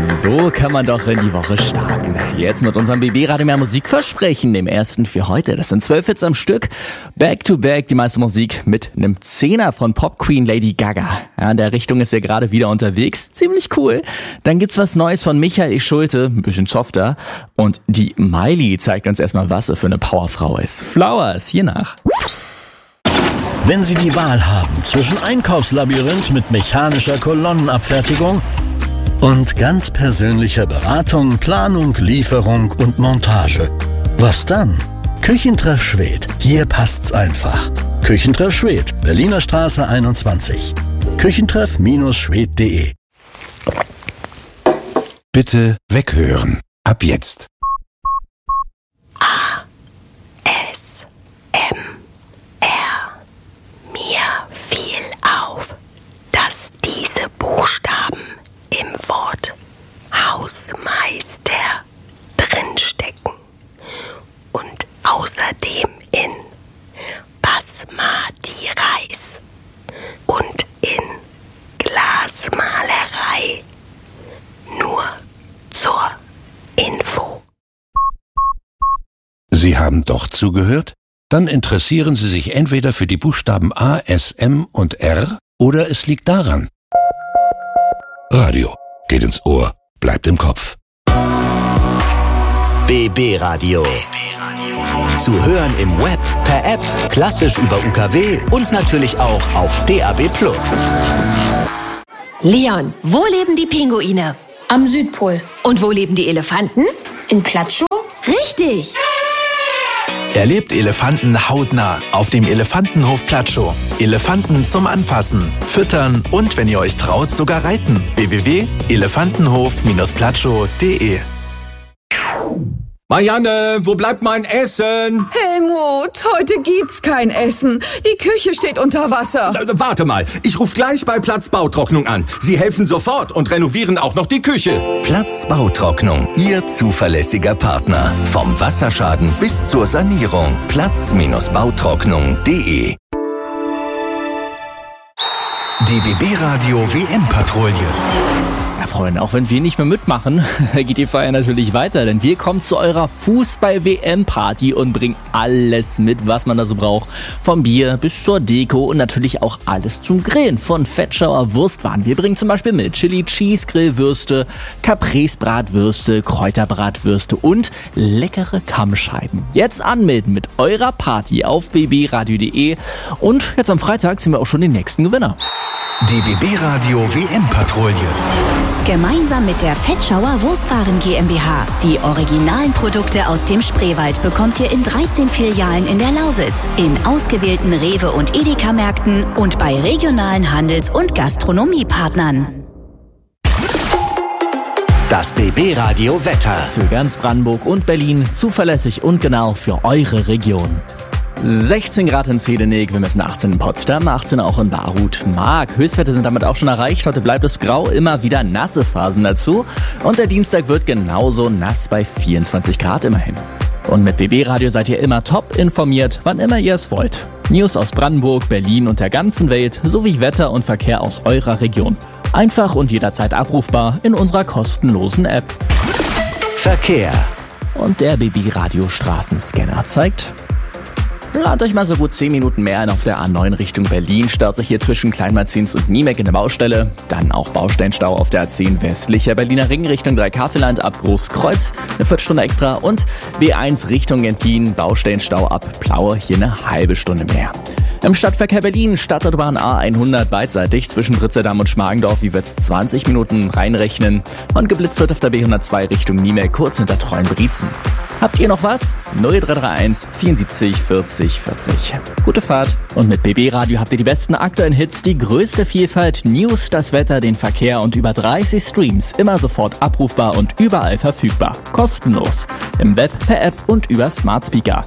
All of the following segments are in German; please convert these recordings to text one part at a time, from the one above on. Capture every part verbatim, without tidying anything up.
So kann man doch in die Woche starten. Jetzt mit unserem B B Radio mehr Musikversprechen, dem ersten für heute. Das sind zwölf Hits am Stück. Back to back, die meiste Musik mit einem Zehner von Pop Queen Lady Gaga. Ja, in der Richtung ist er gerade wieder unterwegs. Ziemlich cool. Dann gibt's was Neues von Michael Schulte, ein bisschen softer. Und die Miley zeigt uns erstmal, was sie für eine Powerfrau ist. Flowers, hier nach. Wenn Sie die Wahl haben zwischen Einkaufslabyrinth mit mechanischer Kolonnenabfertigung und ganz persönlicher Beratung, Planung, Lieferung und Montage, was dann? Küchentreff Schwedt. Hier passt's einfach. Küchentreff Schwedt, Berliner Straße einundzwanzig. Küchentreff Schwedt punkt de. Bitte weghören. Ab jetzt. A. S. M. R. Mir fiel auf, dass diese Buchstaben im Wort Hausmeister drinstecken und außerdem in Basmati Reis und in Glasmalerei. Nur zur Info. Sie haben doch zugehört? Dann interessieren Sie sich entweder für die Buchstaben A, S, M und R oder es liegt daran. Radio geht ins Ohr, bleibt im Kopf. B B Radio. Zu hören im Web, per App, klassisch über U K W und natürlich auch auf D A B plus. Leon, wo leben die Pinguine? Am Südpol. Und wo leben die Elefanten? In Platschow? Richtig! Erlebt Elefanten hautnah auf dem Elefantenhof Platschow. Elefanten zum Anfassen, Füttern und, wenn ihr euch traut, sogar reiten. w w w punkt elefantenhof platschow punkt de. Marianne, wo bleibt mein Essen? Helmut, heute gibt's kein Essen. Die Küche steht unter Wasser. Äh, warte mal, ich rufe gleich bei Platz Bautrocknung an. Sie helfen sofort und renovieren auch noch die Küche. Platz Bautrocknung, Ihr zuverlässiger Partner. Vom Wasserschaden bis zur Sanierung. Platz Bautrocknung punkt de. Die B B Radio W M-Patrouille. Ja, Freunde, auch wenn wir nicht mehr mitmachen, geht die Feier natürlich weiter, denn wir kommen zu eurer Fußball-W M-Party und bringen alles mit, was man da so braucht. Vom Bier bis zur Deko und natürlich auch alles zum Grillen. Von Fettschauer Wurstwaren. Wir bringen zum Beispiel mit Chili Cheese Grillwürste, Caprese Bratwürste, Kräuterbratwürste und leckere Kammscheiben. Jetzt anmelden mit eurer Party auf b b radio punkt de und jetzt am Freitag sind wir auch schon den nächsten Gewinner. Die B B Radio W M-Patrouille. Gemeinsam mit der Fettschauer Wurstwaren GmbH. Die originalen Produkte aus dem Spreewald bekommt ihr in dreizehn Filialen in der Lausitz, in ausgewählten Rewe- und Edeka-Märkten und bei regionalen Handels- und Gastronomiepartnern. Das B B Radio Wetter. Für ganz Brandenburg und Berlin zuverlässig und genau für eure Region. sechzehn Grad in Zedenick, wir messen achtzehn in Potsdam, achtzehn auch in Barut. Mark, Höchstwerte sind damit auch schon erreicht. Heute bleibt es grau, immer wieder nasse Phasen dazu. Und der Dienstag wird genauso nass bei vierundzwanzig Grad immerhin. Und mit B B Radio seid ihr immer top informiert, wann immer ihr es wollt. News aus Brandenburg, Berlin und der ganzen Welt sowie Wetter und Verkehr aus eurer Region. Einfach und jederzeit abrufbar in unserer kostenlosen App. Verkehr. Und der B B Radio Straßenscanner zeigt: Plant euch mal so gut zehn Minuten mehr ein auf der A neun Richtung Berlin. Staut sich hier zwischen Kleinmarzins und Niemek in der Baustelle. Dann auch Baustellenstau auf der A zehn westlicher Berliner Ring Richtung Dreikäferland ab Großkreuz. Eine Viertelstunde extra. Und B eins Richtung Gentin. Baustellenstau ab Plaue. Hier eine halbe Stunde mehr. Im Stadtverkehr Berlin, Stadtautobahn A hundert beidseitig zwischen Britzerdam und Schmargendorf, wie wird's zwanzig Minuten reinrechnen. Und geblitzt wird auf der B hundertzwei Richtung Niemek, kurz hinter Treuenbrietzen. Habt ihr noch was? null drei drei eins vierundsiebzig vierzig vierzig. Gute Fahrt. Und mit B B Radio habt ihr die besten aktuellen Hits, die größte Vielfalt, News, das Wetter, den Verkehr und über dreißig Streams. Immer sofort abrufbar und überall verfügbar. Kostenlos. Im Web, per App und über Smart Speaker.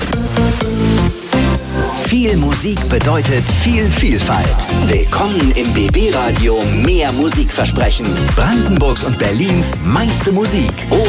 Viel Musik bedeutet viel Vielfalt. Willkommen im B B Radio Mehr Musikversprechen. Brandenburgs und Berlins meiste Musik.